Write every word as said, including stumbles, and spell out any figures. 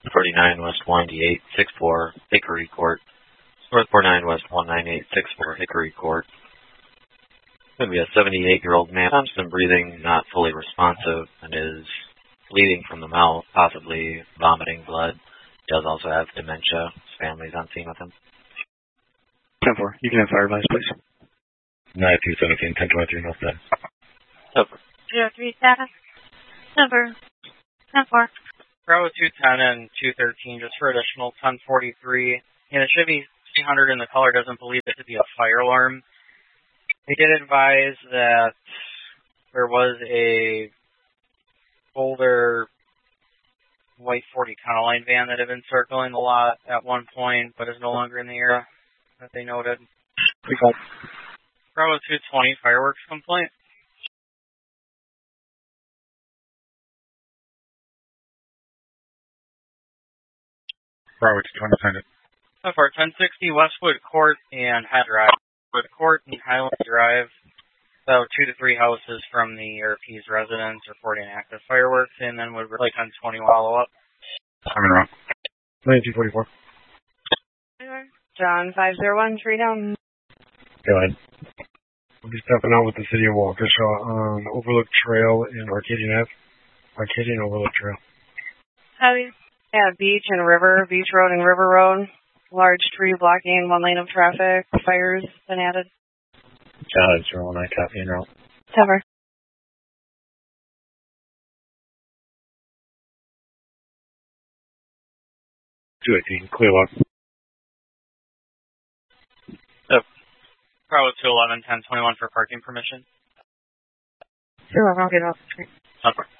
forty-nine West one ninety-eight sixty-four Hickory Court. North forty-nine West one ninety-eight sixty-four Hickory Court. Going to be a seventy-eight-year-old man. Constant breathing, not fully responsive, and is bleeding from the mouth, possibly vomiting blood. Does also have dementia. His family's on scene with him. ten four. You can have fire advice, please. nine two seventeen, ten twenty-three, no set. Over. zero three status. Number ten four. Bravo two ten and two thirteen, just for additional ten forty-three. And it should be three hundred, and the caller doesn't believe it to be a fire alarm. They did advise that there was a older white forty Econoline van that had been circling the lot at one point, but is no longer in the area that they noted. Bravo two twenty, fireworks complaint. Bravo two twenty, send it. So far, ten sixty Westwood Court and Head Drive. Westwood Court and Highland Drive. So two to three houses from the A R P's residence reporting active fireworks, and then would like ten twenty follow up. I'm in wrong. ninety-two forty-four. John five zero one, three down. Go ahead. We'll be stepping out with the city of Waukesha on Overlook Trail in Arcadian Ave. Arcadian Overlook Trail. Heavy. Yeah, Beach and River, Beach Road and River Road. Large tree blocking one lane of traffic. Fires been added. John, it's your own. I copy and route. Cover. two eighteen, clear lock. Oh. Bravo two eleven, ten twenty-one for parking permission. Sure, I'll get off the screen. Okay.